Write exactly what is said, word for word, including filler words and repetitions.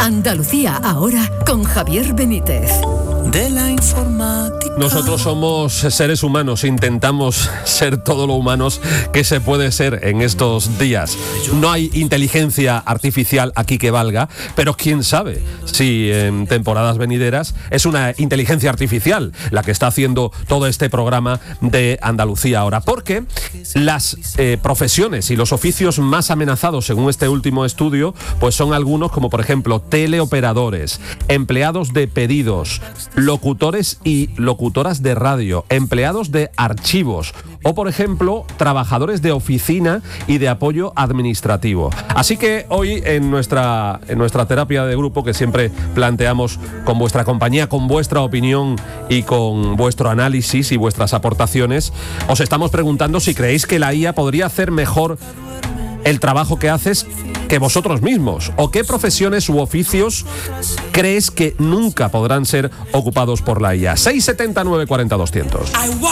Andalucía ahora con Javier Benítez. De la informática. Nosotros somos seres humanos, intentamos ser todo lo humanos que se puede ser en estos días. No hay inteligencia artificial aquí que valga, pero quién sabe si en temporadas venideras es una inteligencia artificial la que está haciendo todo este programa de Andalucía ahora. Porque las eh, profesiones y los oficios más amenazados, según este último estudio, pues son algunos como, por ejemplo, teleoperadores, empleados de pedidos, locutores y locutoras de radio, empleados de archivos o, por ejemplo, trabajadores de oficina y de apoyo administrativo. Así que hoy en nuestra, en nuestra terapia de grupo, que siempre planteamos con vuestra compañía, con vuestra opinión y con vuestro análisis y vuestras aportaciones, os estamos preguntando si creéis que la I A podría hacer mejor el trabajo que haces que vosotros mismos, o qué profesiones u oficios crees que nunca podrán ser ocupados por la I A. seis setenta, nueve cuarenta, doscientos.